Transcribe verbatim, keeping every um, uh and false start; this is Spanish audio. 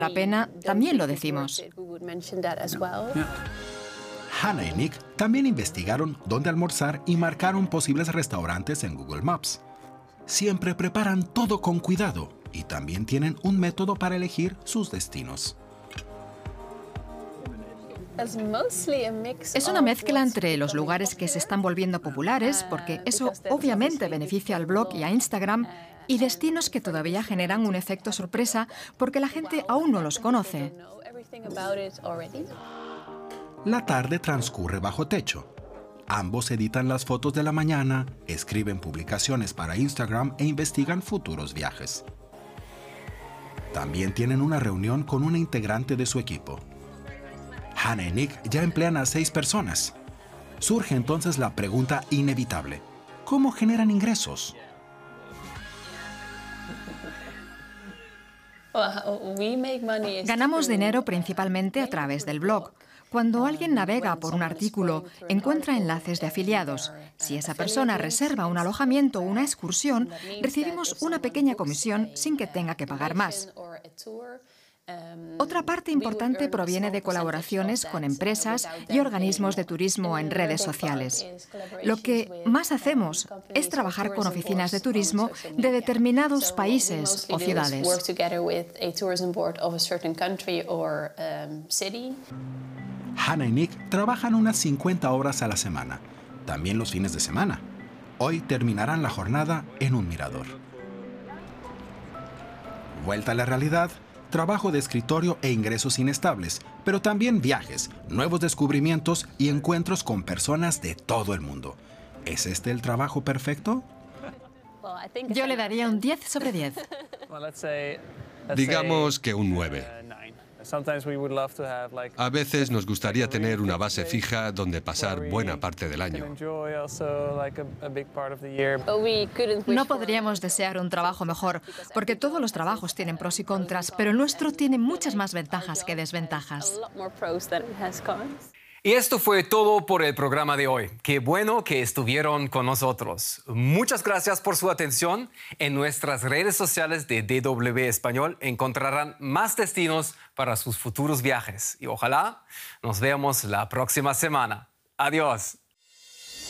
la pena, también lo decimos. Hannah y Nick también investigaron dónde almorzar y marcaron posibles restaurantes en Google Maps. Siempre preparan todo con cuidado y también tienen un método para elegir sus destinos. Es una mezcla entre los lugares que se están volviendo populares, porque eso obviamente beneficia al blog y a Instagram, y destinos que todavía generan un efecto sorpresa porque la gente aún no los conoce. La tarde transcurre bajo techo. Ambos editan las fotos de la mañana, escriben publicaciones para Instagram e investigan futuros viajes. También tienen una reunión con una integrante de su equipo. Hannah y Nick ya emplean a seis personas. Surge entonces la pregunta inevitable: ¿cómo generan ingresos? Ganamos dinero principalmente a través del blog. Cuando alguien navega por un artículo, encuentra enlaces de afiliados. Si esa persona reserva un alojamiento o una excursión, recibimos una pequeña comisión sin que tenga que pagar más. Otra parte importante proviene de colaboraciones con empresas y organismos de turismo en redes sociales. Lo que más hacemos es trabajar con oficinas de turismo de determinados países o ciudades. Hannah y Nick trabajan unas cincuenta horas a la semana, también los fines de semana. Hoy terminarán la jornada en un mirador. Vuelta a la realidad, trabajo de escritorio e ingresos inestables, pero también viajes, nuevos descubrimientos y encuentros con personas de todo el mundo. ¿Es este el trabajo perfecto? Yo le daría un diez sobre diez. Digamos que un nueve. A veces nos gustaría tener una base fija donde pasar buena parte del año. No podríamos desear un trabajo mejor, porque todos los trabajos tienen pros y contras, pero el nuestro tiene muchas más ventajas que desventajas. Y esto fue todo por el programa de hoy. Qué bueno que estuvieron con nosotros. Muchas gracias por su atención. En nuestras redes sociales de D W Español encontrarán más destinos para sus futuros viajes. Y ojalá nos veamos la próxima semana. Adiós.